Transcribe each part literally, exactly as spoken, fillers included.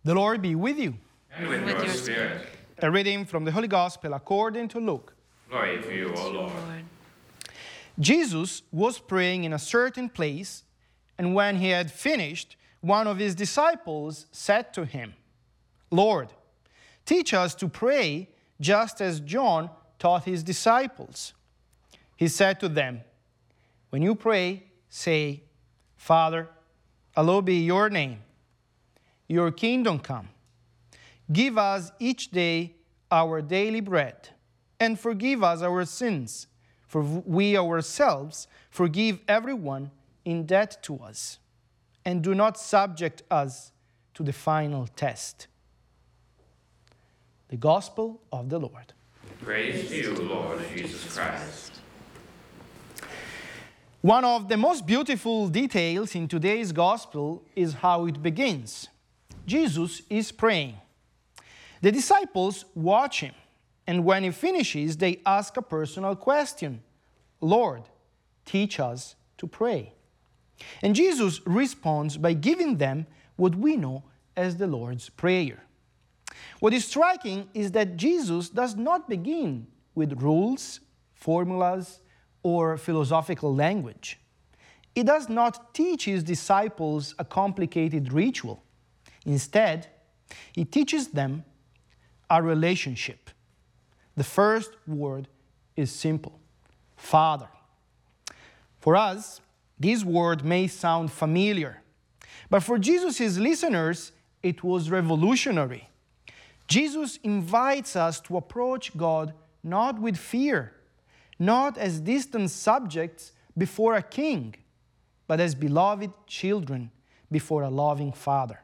The Lord be with you. And with, with your spirit. spirit. A reading from the Holy Gospel according to Luke. Glory to you, O Lord. Jesus was praying in a certain place, and when he had finished, one of his disciples said to him, "Lord, teach us to pray just as John taught his disciples." He said to them, "When you pray, say, 'Father, hallowed be your name. Your kingdom come. Give us each day our daily bread, and forgive us our sins, for we ourselves forgive everyone in debt to us. And do not subject us to the final test.'" The Gospel of the Lord. Praise to you, Lord Jesus Christ. One of the most beautiful details in today's Gospel is how it begins. Jesus is praying. The disciples watch him, and when he finishes, they ask a personal question. "Lord, teach us to pray." And Jesus responds by giving them what we know as the Lord's Prayer. What is striking is that Jesus does not begin with rules, formulas, or philosophical language. He does not teach his disciples a complicated ritual. Instead, he teaches them a relationship. The first word is simple: Father. For us, this word may sound familiar, but for Jesus' listeners, it was revolutionary. Jesus invites us to approach God not with fear, not as distant subjects before a king, but as beloved children before a loving Father.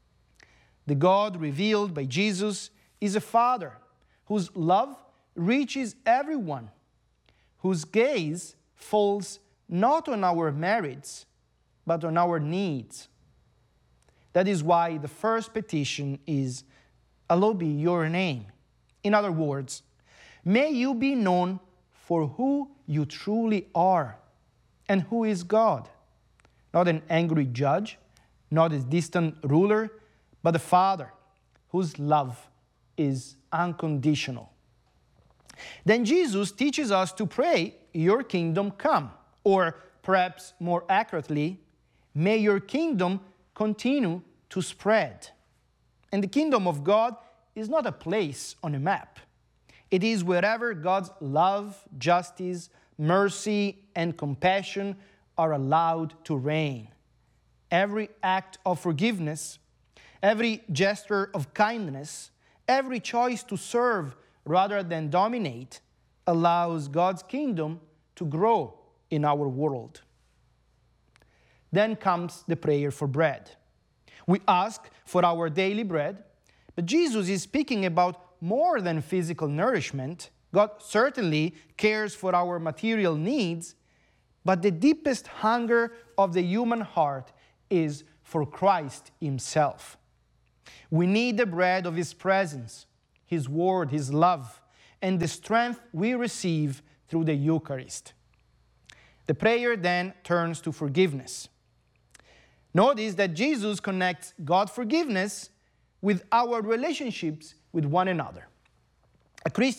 The God revealed by Jesus is a Father whose love reaches everyone, whose gaze falls not on our merits, but on our needs. That is why the first petition is, "Hallowed be your name." In other words, may you be known for who you truly are and who is God. Not an angry judge, not a distant ruler, but a Father whose love is unconditional. Then Jesus teaches us to pray, "Your kingdom come," or perhaps more accurately, "May your kingdom continue to spread." And the kingdom of God is not a place on a map. It is wherever God's love, justice, mercy, and compassion are allowed to reign. Every act of forgiveness, every gesture of kindness, every choice to serve rather than dominate allows God's kingdom to grow in our world. Then comes the prayer for bread. We ask for our daily bread, but Jesus is speaking about more than physical nourishment. God certainly cares for our material needs, but the deepest hunger of the human heart is for Christ Himself. We need the bread of His presence, His word, His love, and the strength we receive through the Eucharist. The prayer then turns to forgiveness. Notice that Jesus connects God's forgiveness with our relationships with one another. A Christian